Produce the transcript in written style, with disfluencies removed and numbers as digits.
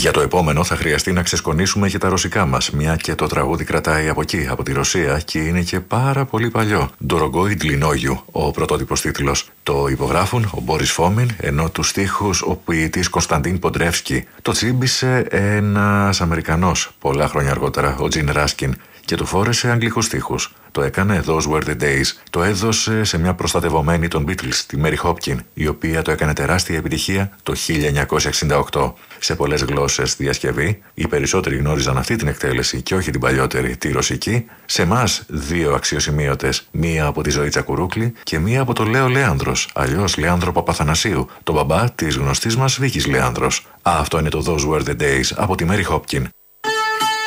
Για το επόμενο θα χρειαστεί να ξεσκονίσουμε και τα ρωσικά μας, μια και το τραγούδι κρατάει από εκεί, από τη Ρωσία, και είναι και πάρα πολύ παλιό. Ντορογκόι Ντλινόγιου, ο πρωτότυπος τίτλος. Το υπογράφουν ο Μπόρις Φόμιν, ενώ τους στίχους ο ποιητής Κωνσταντίν Ποντρεύσκι. Το τσίμπησε ένας Αμερικανός πολλά χρόνια αργότερα, ο Τζιν Ράσκιν, και του φόρεσε αγγλικούς στίχους. Το έκανε Those Were the Days. Το έδωσε σε μια προστατευομένη των Beatles, τη Μέρι Χόπκιν, η οποία το έκανε τεράστια επιτυχία το 1968. Σε πολλές γλώσσες διασκευή, οι περισσότεροι γνώριζαν αυτή την εκτέλεση και όχι την παλιότερη, τη ρωσική. Σε εμάς, δύο αξιοσημείωτες, μία από τη Ζωή Τσακουρούκλη και μία από το Λέο Λέανδρος, αλλιώς Λέανδρο Παπαθανασίου, τον μπαμπά της γνωστής μας Βίκης Λέανδρος. Αυτό είναι το Those Were the Days από τη Μέρι Χόπκιν.